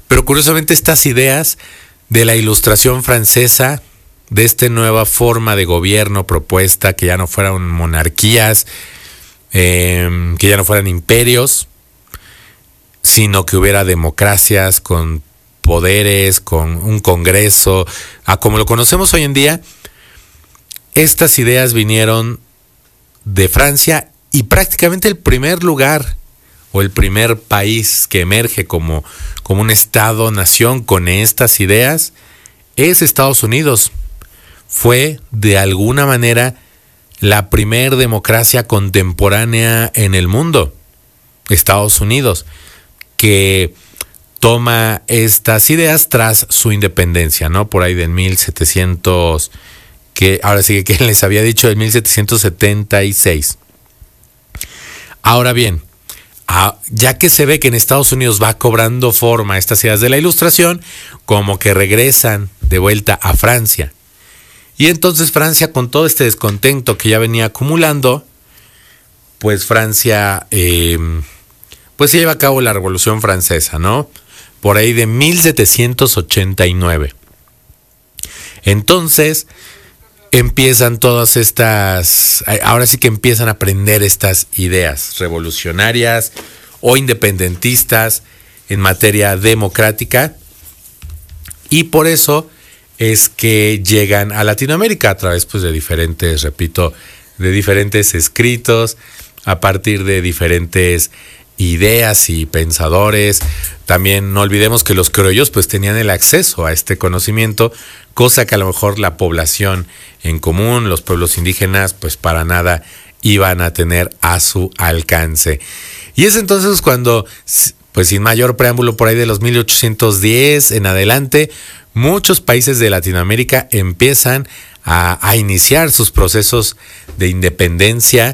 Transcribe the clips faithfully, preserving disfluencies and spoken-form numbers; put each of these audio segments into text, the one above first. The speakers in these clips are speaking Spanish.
Pero curiosamente estas ideas de la Ilustración francesa, de esta nueva forma de gobierno propuesta, que ya no fueran monarquías, eh, que ya no fueran imperios, sino que hubiera democracias con poderes, con un congreso, a como lo conocemos hoy en día. Estas ideas vinieron de Francia, y prácticamente el primer lugar o el primer país que emerge como, como un estado-nación con estas ideas es Estados Unidos. Fue de alguna manera la primer democracia contemporánea en el mundo, Estados Unidos, que toma estas ideas tras su independencia, ¿no? Por ahí del mil setecientos, que ahora sí que les había dicho, del mil setecientos setenta y seis. Ahora bien, ya que se ve que en Estados Unidos va cobrando forma estas ideas de la Ilustración, como que regresan de vuelta a Francia. Y entonces Francia, con todo este descontento que ya venía acumulando, pues Francia, eh, pues se lleva a cabo la Revolución Francesa, ¿no? Por ahí de mil setecientos ochenta y nueve. Entonces empiezan todas estas, ahora sí que empiezan a aprender estas ideas revolucionarias o independentistas en materia democrática, y por eso es que llegan a Latinoamérica a través, pues, de diferentes, repito, de diferentes escritos, a partir de diferentes ideas y pensadores. También no olvidemos que los criollos pues tenían el acceso a este conocimiento, cosa que a lo mejor la población en común, los pueblos indígenas, pues para nada iban a tener a su alcance. Y es entonces cuando, pues sin mayor preámbulo, por ahí de los mil ochocientos diez en adelante, muchos países de Latinoamérica empiezan a, a iniciar sus procesos de independencia.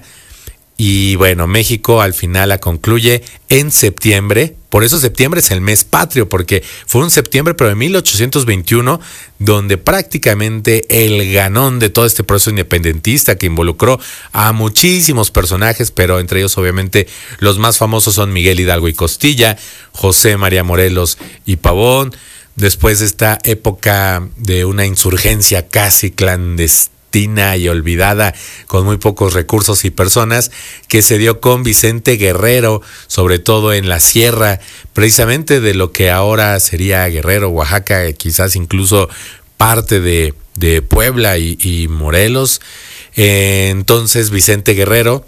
Y bueno, México al final la concluye en septiembre. Por eso septiembre es el mes patrio, porque fue un septiembre pero de mil ochocientos veintiuno, donde prácticamente el ganón de todo este proceso independentista, que involucró a muchísimos personajes, pero entre ellos obviamente los más famosos son Miguel Hidalgo y Costilla, José María Morelos y Pavón. Después de esta época de una insurgencia casi clandestina y olvidada, con muy pocos recursos y personas, que se dio con Vicente Guerrero, sobre todo en la sierra, precisamente de lo que ahora sería Guerrero, Oaxaca, quizás incluso parte de, de Puebla y, y Morelos. Eh, entonces Vicente Guerrero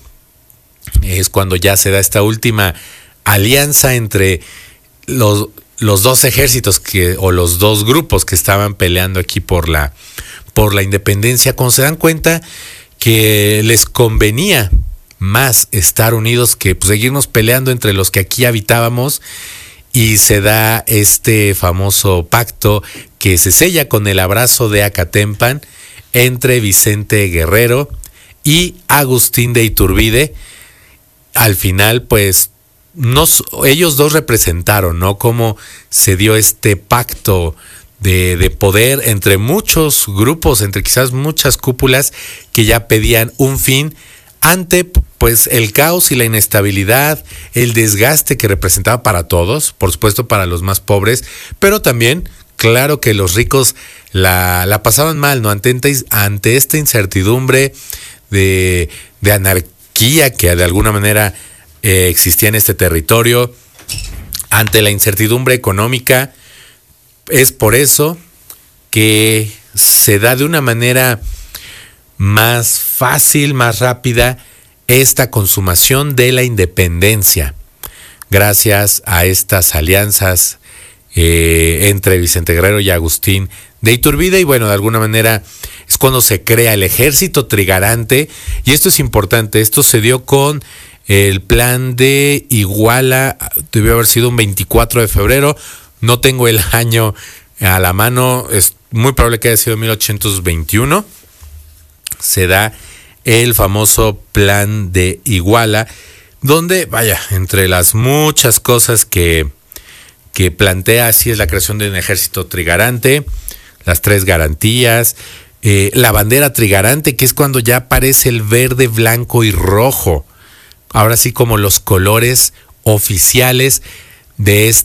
es cuando ya se da esta última alianza entre los, los dos ejércitos que, o los dos grupos que estaban peleando aquí por la por la independencia, cuando se dan cuenta que les convenía más estar unidos que pues, seguirnos peleando entre los que aquí habitábamos, y se da este famoso pacto que se sella con el abrazo de Acatempan entre Vicente Guerrero y Agustín de Iturbide. Al final, pues, nos, ellos dos representaron, ¿no?, cómo se dio este pacto De, de poder entre muchos grupos, entre quizás muchas cúpulas que ya pedían un fin ante pues el caos y la inestabilidad, el desgaste que representaba para todos, por supuesto para los más pobres, pero también claro que los ricos la, la pasaban mal, ¿no? Ante, ante esta incertidumbre de, de anarquía que de alguna manera eh, existía en este territorio, ante la incertidumbre económica. Es por eso que se da de una manera más fácil, más rápida, esta consumación de la independencia, gracias a estas alianzas eh, entre Vicente Guerrero y Agustín de Iturbide. Y bueno, de alguna manera es cuando se crea el ejército trigarante, y esto es importante, esto se dio con el plan de Iguala, debió haber sido un veinticuatro de febrero, no tengo el año a la mano, es muy probable que haya sido mil ochocientos veintiuno. Se da el famoso plan de Iguala, donde, vaya, entre las muchas cosas que, que plantea, así es la creación de un ejército trigarante, las tres garantías, eh, la bandera trigarante, que es cuando ya aparece el verde, blanco y rojo, ahora sí como los colores oficiales de este